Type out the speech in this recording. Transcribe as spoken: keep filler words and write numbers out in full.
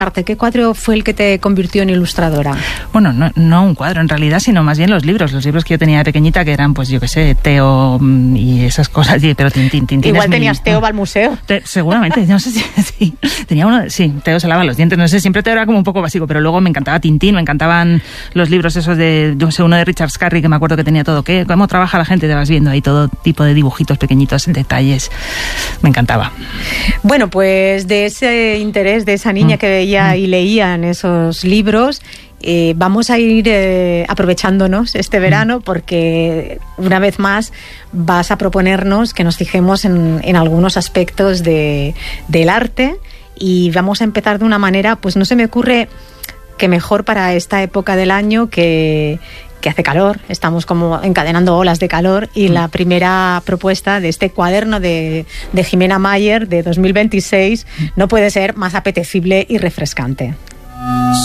¿Qué cuadro fue el que te convirtió en ilustradora? Bueno, no, no un cuadro en realidad, sino más bien los libros. Los libros que yo tenía de pequeñita, que eran, pues yo qué sé, Teo y esas cosas. Pero Tintín, Tintín. Igual tenías mi... Teo va al museo. Te, seguramente, no sé si... Sí, tenía uno... Sí, Teo se lava los dientes, no sé, siempre Teo era como un poco básico, pero luego me encantaba Tintín, me encantaban los libros esos de... Yo sé, uno de Richard Scarry, que me acuerdo que tenía todo. ¿Qué? ¿Cómo trabaja la gente? Te vas viendo ahí todo tipo de dibujitos pequeñitos, detalles. Me encantaba. Bueno, pues de ese interés de esa niña mm. que veía y leía en esos libros, eh, vamos a ir eh, aprovechándonos este verano, porque una vez más vas a proponernos que nos fijemos en, en algunos aspectos de, del arte, y vamos a empezar de una manera, pues no se me ocurre que mejor para esta época del año que... que hace calor, estamos como encadenando olas de calor, y la primera propuesta de este cuaderno de, de Jimena Mayer de dos mil veintiséis no puede ser más apetecible y refrescante.